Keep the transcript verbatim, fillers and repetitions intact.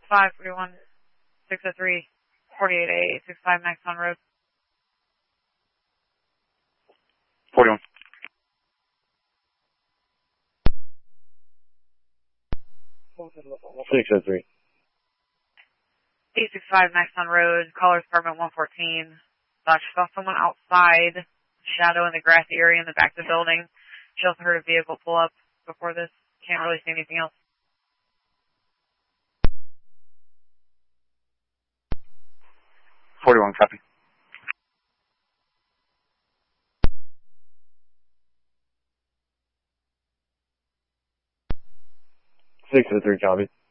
five, forty-one, six oh three, forty-eight A, eight six five Maxon Road. forty-one. six oh three. eight six five Maxon Road, caller's apartment one fourteen. Thought she saw someone outside, shadow in the grassy area in the back of the building. She also heard a vehicle pull up before this. Can't really see anything else. forty-one, copy. six oh three, copy.